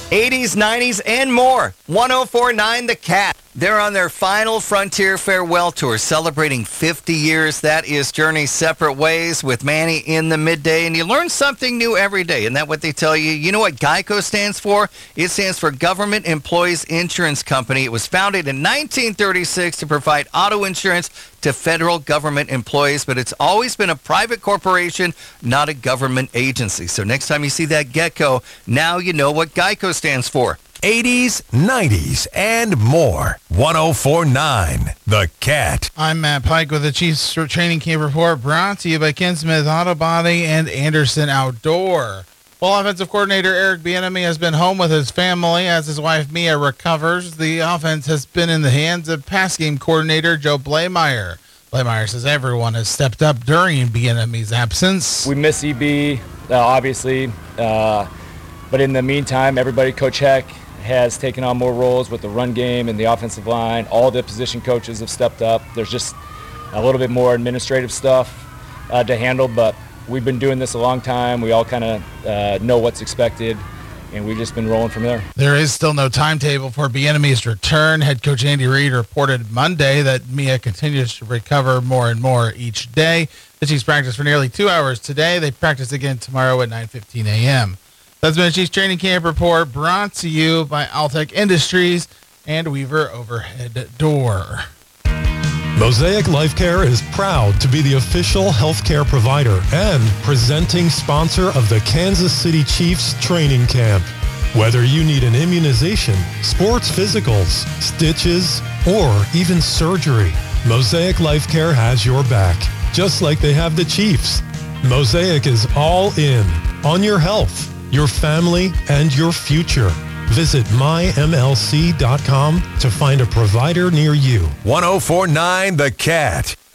80s, 90s, and more. 104.9 The Cat. They're on their final Frontier Farewell Tour, celebrating 50 years. That is Journey's Separate Ways with Manny in the midday. And you learn something new every day. Isn't that what they tell you? You know what GEICO stands for? It stands for Government Employees Insurance Company. It was founded in 1936 to provide auto insurance to federal government employees, but it's always been a private corporation, not a government agency. So next time you see that gecko, now you know what GEICO stands for. 80s, 90s, and more. 104.9 The Cat. I'm Matt Pike with the Chiefs Training Camp Report, brought to you by Ken Smith Auto Body and Anderson Outdoor. Well, offensive coordinator Eric Bieniemy has been home with his family as his wife Mia recovers. The offense has been in the hands of pass game coordinator Joe Blameyer. Blameyer says everyone has stepped up during Bieniemy's absence. We miss EB, obviously, but in the meantime, everybody, Coach Heck, has taken on more roles with the run game and the offensive line. All the position coaches have stepped up. There's just a little bit more administrative stuff to handle, but we've been doing this a long time. We all kind of know what's expected, and we've just been rolling from there. There is still no timetable for Bieniemy's return. Head coach Andy Reid reported Monday that Mia continues to recover more and more each day. The Chiefs practiced for nearly 2 hours today. They practice again tomorrow at 9:15 a.m. That's been a Chiefs Training Camp Report, brought to you by Altec Industries and Weaver Overhead Door. Mosaic Life Care is proud to be the official healthcare provider and presenting sponsor of the Kansas City Chiefs Training Camp. Whether you need an immunization, sports physicals, stitches, or even surgery, Mosaic Life Care has your back, just like they have the Chiefs. Mosaic is all in on your health, your family, and your future. Visit mymlc.com to find a provider near you. 104.9 The Cat.